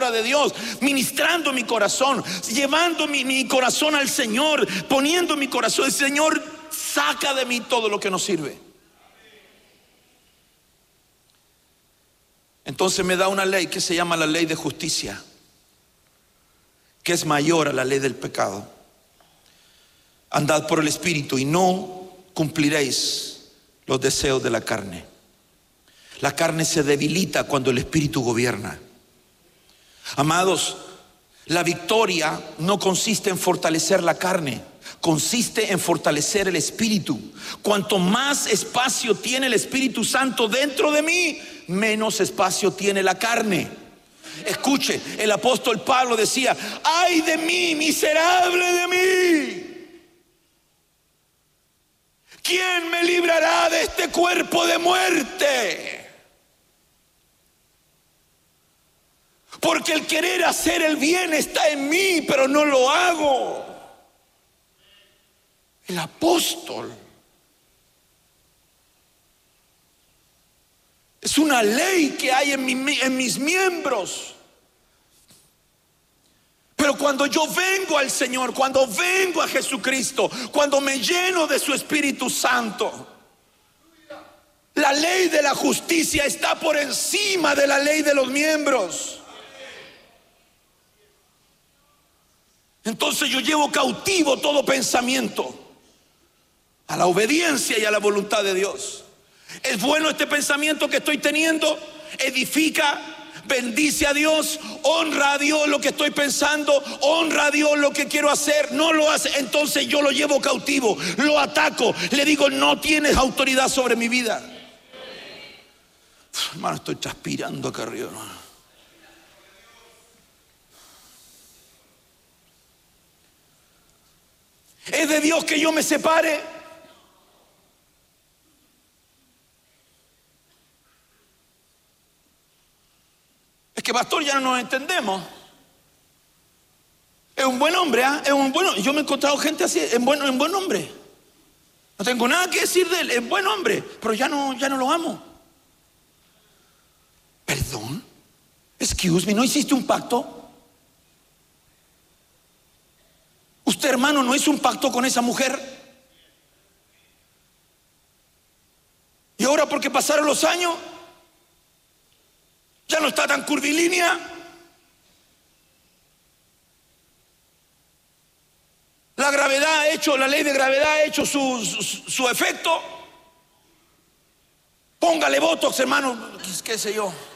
palabra de Dios, ministrando mi corazón, llevando mi corazón al Señor, poniendo mi corazón. El Señor, saca de mí todo lo que no sirve. Entonces me da una ley que se llama la ley de justicia, que es mayor a la ley del pecado. Andad por el Espíritu y no cumpliréis los deseos de la carne. La carne se debilita cuando el Espíritu gobierna. Amados, la victoria no consiste en fortalecer la carne, consiste en fortalecer el Espíritu. Cuanto más espacio tiene el Espíritu Santo dentro de mí, menos espacio tiene la carne. Escuche, el apóstol Pablo decía: ay de mí, miserable de mí. ¿Quién me librará de este cuerpo de muerte? Porque el querer hacer el bien está en mí, pero no lo hago. El apóstol. Es una ley que hay en mis miembros. Pero cuando yo vengo al Señor, cuando vengo a Jesucristo, cuando me lleno de su Espíritu Santo, la ley de la justicia está por encima de la ley de los miembros. Entonces yo llevo cautivo todo pensamiento a la obediencia y a la voluntad de Dios. ¿Es bueno este pensamiento que estoy teniendo? ¿Edifica? ¿Bendice a Dios? ¿Honra a Dios lo que estoy pensando? ¿Honra a Dios lo que quiero hacer? No lo hace. Entonces yo lo llevo cautivo, lo ataco, le digo: no tienes autoridad sobre mi vida. Hermano, estoy transpirando acá arriba, hermano. ¿Es de Dios que yo me separe? Es que, pastor, ya no nos entendemos. Es un buen hombre, ¿eh? Es un buen hombre. Yo me he encontrado gente así, en buen hombre. No tengo nada que decir de él, es buen hombre, pero ya no lo amo. Perdón, excuse me, ¿no hiciste un pacto? Usted, hermano, ¿no hizo un pacto con esa mujer? Y ahora, porque pasaron los años, ya no está tan curvilínea. La gravedad ha hecho, la ley de gravedad ha hecho su efecto. Póngale botox, hermano, qué sé yo.